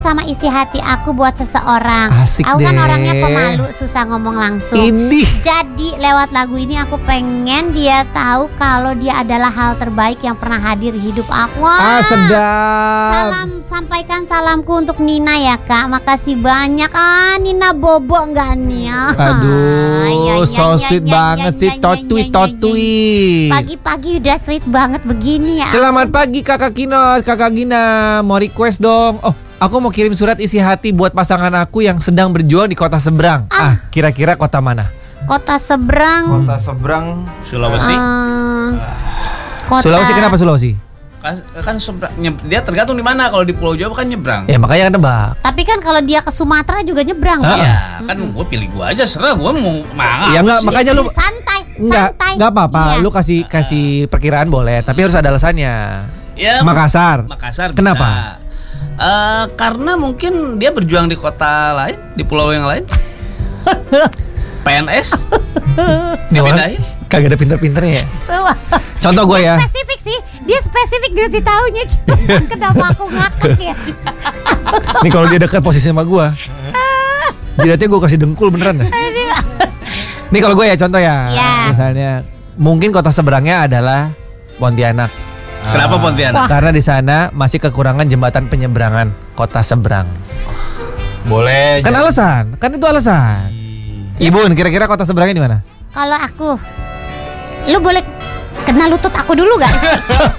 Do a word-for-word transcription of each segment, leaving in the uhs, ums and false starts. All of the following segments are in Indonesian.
sama isi hati aku buat seseorang. Asik Aku kan deh. orangnya pemalu, susah ngomong langsung. Ini. Jadi lewat lagu ini aku pengen dia tahu kalau dia adalah hal terbaik yang pernah hadir di hidup aku. Ah, sedap. Salam, sampaikan salamku untuk Nina ya kak. Makasih banyak. Ah, Nina bobo nggak nih ya? Aduh, so sweet banget sih, totui totui. Pagi-pagi udah sweet banget begini ya. Selamat pagi kakak Kino, kakak Gina. Mau request dong. Oh, aku mau kirim surat isi hati buat pasangan aku yang sedang berjuang di kota seberang. Ah, kira-kira kota mana? Kota seberang. Kota seberang Sulawesi. Uh, kota. Sulawesi, kenapa Sulawesi? Kan, kan seberang, nye- dia tergantung di mana. Kalau di Pulau Jawa kan nyebrang. Ya makanya nebak. Tapi kan kalau dia ke Sumatera juga nyebrang. Ah. Kok. Iya, kan gue pilih gue aja, serah gue mau mana. Ya enggak, sih? makanya lu Santai, enggak santai. enggak apa-apa. Iya. Lu kasih kasih perkiraan boleh, tapi harus ada alasannya. Ya, Makassar. Makassar bisa. Kenapa? Eh, karena mungkin dia berjuang di kota lain, di pulau yang lain. P N S. Nih orang Pindahin. kagak ada pinter-pinternya ya. Contoh gue ya. Spesifik sih, dia spesifik ngasih taunya. Cuma kenapa aku ngakak ya? Nih kalau dia dekat posisi sama gue, jidatnya gue kasih dengkul beneran deh. Nih kalau gue ya contoh ya, Ya. misalnya mungkin kota seberangnya adalah Pontianak. Kenapa Pontianak? Karena di sana masih kekurangan jembatan penyeberangan kota seberang. boleh. Kan jadi. alasan, kan itu alasan. Ibun, kira-kira kota seberangnya di mana? Kalau aku, lu boleh kena lutut aku dulu gak sih?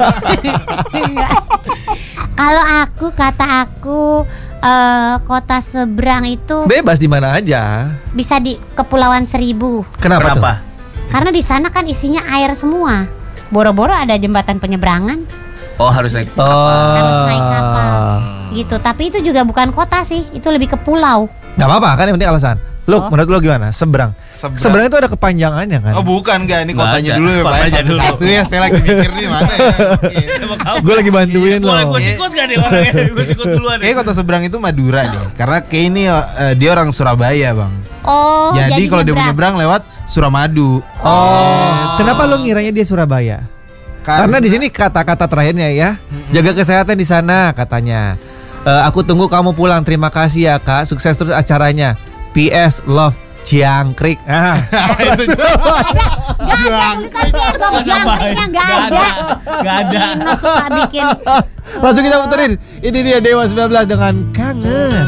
Kalau aku, kata aku, eh, kota seberang itu Bebas di mana aja. bisa di Kepulauan Seribu. Kenapa, Kenapa? tuh? Karena di sana kan isinya air semua. Boro-boro ada jembatan penyeberangan, Oh, harus naik Oh. kapal. harus naik kapal, gitu. Tapi itu juga bukan kota sih, itu lebih ke pulau. Gak apa-apa kan yang penting alasan. Lu, Oh. menurut lu gimana? Seberang. Seberang. Seberang itu ada kepanjangannya kan? Oh bukan enggak, ini Nggak kotanya ada. dulu ya Pak. Kotanya dulu. Satu ya, saya lagi mikir nih mana ya. Gue lagi bantuin lo. Boleh gue sikut gak nih orangnya? Gue sikut duluan Kayaknya nih. kota seberang itu Madura deh. Karena kayak ini eh, dia orang Surabaya bang. Oh, Jadi kalau dia mau nyebrang. nyebrang lewat Suramadu. Oh, kenapa lu ngiranya dia Surabaya? Karena di sini kata-kata terakhirnya ya, jaga kesehatan di sana katanya. Eh, aku tunggu kamu pulang. Terima kasih ya kak. Sukses terus acaranya. P S Love Jangkrik. Ah. itu Gak ada, bukan biar dong, jangkriknya gak ada. Gak ada. Ino suka bikin. Langsung kita puterin. Ini dia Dewa sembilan belas dengan Kangen.